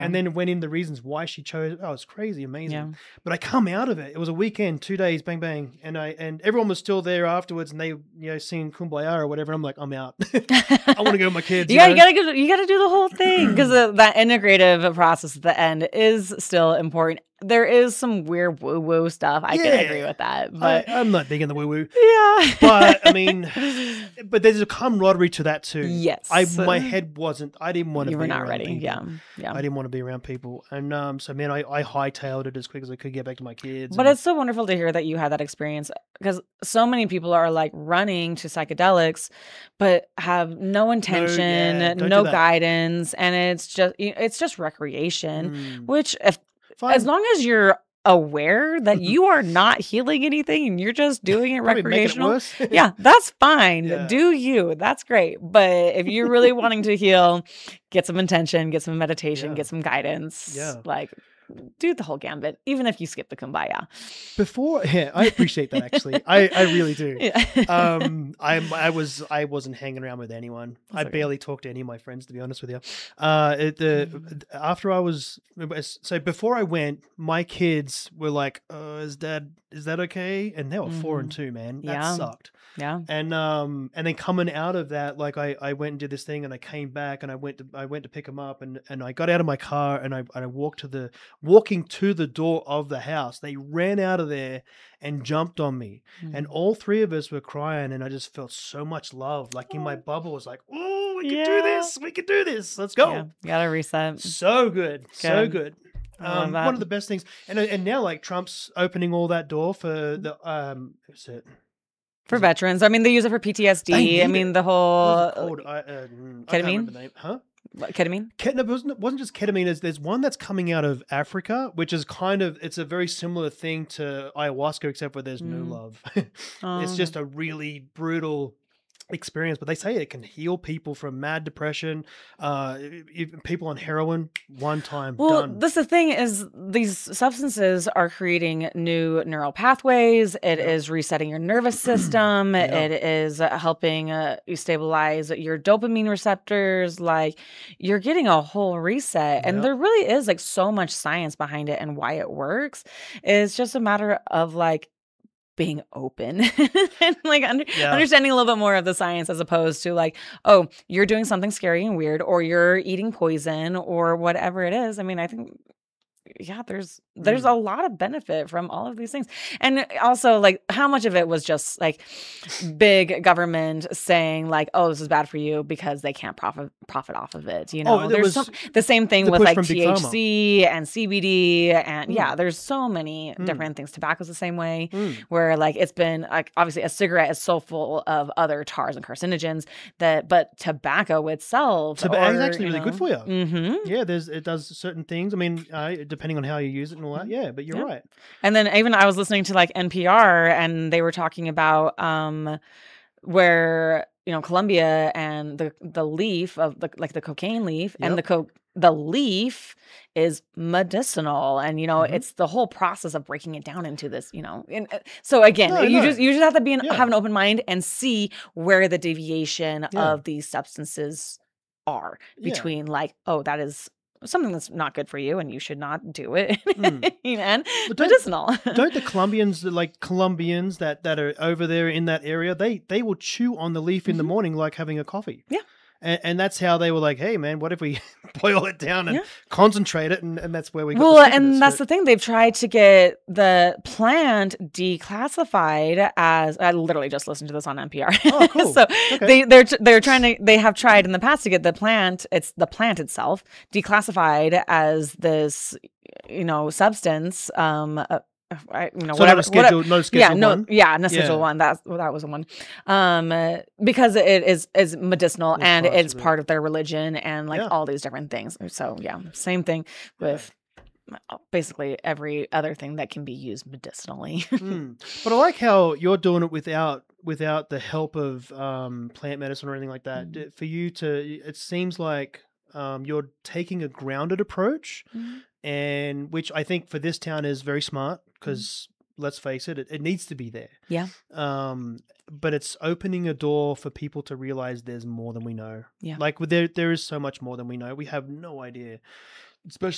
And then went in the reasons why she chose. Oh, it's crazy, amazing. Yeah. But I come out of it. It was a weekend, 2 days, bang bang, and everyone was still there afterwards, and they singing Kumbaya or whatever. And I'm like, I'm out. I want to go with my kids. You gotta do the whole thing because that integrative process at the end is still important. There is some weird woo woo stuff. I can agree with that, but I'm not big in the woo woo. Yeah, but I mean, but there's a camaraderie to that too. Yes, my head wasn't. I didn't want to. You were not around ready. People. Yeah. I didn't want to be around people, and so man, I hightailed it as quick as I could get back to my kids. But it's so wonderful to hear that you had that experience because so many people are like running to psychedelics, but have no intention, no guidance, and it's just recreation. Which as long as you're aware that you are not healing anything and you're just doing it recreational, yeah, that's fine. Yeah. Do you? That's great. But if you're really wanting to heal, get some intention, get some meditation, get some guidance. Yeah. Like, do the whole gambit, even if you skip the Kumbaya. I appreciate that actually. I really do. Yeah. I wasn't hanging around with anyone. I barely talked to any of my friends, to be honest with you. Before I went, my kids were like, is that okay? And they were 4 and 2, man. That sucked. Yeah. And then coming out of that, like I went and did this thing, and I came back, and I went to pick them up, and I got out of my car, and I walking to the door of the house. They ran out of there and jumped on me, and all 3 of us were crying, and I just felt so much love. Like in my bubble, was like, oh, we can do this. We can do this. Let's go. Yeah. You gotta reset. So good. So good. One of the best things, and now like Trump's opening all that door for the for veterans. I mean, they use it for PTSD. I mean, the whole ketamine. Huh? Ketamine? It wasn't just ketamine. There's one that's coming out of Africa, which is it's a very similar thing to ayahuasca, except for there's no love. It's just a really brutal experience, but they say it can heal people from mad depression, people on heroin, one time done. That's the thing, is these substances are creating new neural pathways. It is resetting your nervous system. It is helping you stabilize your dopamine receptors. Like, you're getting a whole reset, and there really is like so much science behind it and why it works. It's just a matter of like being open and like understanding a little bit more of the science, as opposed to like, oh, you're doing something scary and weird, or you're eating poison, or whatever it is. I mean, I think, yeah, there's a lot of benefit from all of these things. And also, like, how much of it was just like big government saying like, oh, this is bad for you because they can't profit off of it. You know, there's the same thing with like THC and CBD, and there's so many different things. Tobacco's the same way, where like it's been like, obviously a cigarette is so full of other tars and carcinogens but tobacco itself is actually really good for you. Yeah, it does certain things. I mean, depending on how you use it and all that. Yeah, but you're right. And then even I was listening to like NPR, and they were talking about where, you know, Colombia and the leaf of the cocaine leaf, and the leaf is medicinal, and you know, it's the whole process of breaking it down into this, you know. And so again, you just have to have an open mind and see where the deviation of these substances are between like, oh, that is something that's not good for you and you should not do it. And medicinal. Don't the Colombians that are over there in that area, they will chew on the leaf in the morning like having a coffee. Yeah. And that's how they were like, hey, man, what if we boil it down and concentrate it? And that's where we got the and that's the thing. They've tried to get the plant declassified as, I literally just listened to this on NPR. Oh, cool. So they have tried in the past to get the plant itself declassified as this, you know, substance, not a scheduled one. Yeah, not scheduled one. That was the one. Because it is medicinal, and it's part of their religion, and like all these different things. So same thing with basically every other thing that can be used medicinally. But I like how you're doing it without the help of plant medicine or anything like that. For you it seems like you're taking a grounded approach, and which I think for this town is very smart, because let's face it, it needs to be there. Yeah. But it's opening a door for people to realize there's more than we know. Yeah. Like there is so much more than we know. We have no idea, especially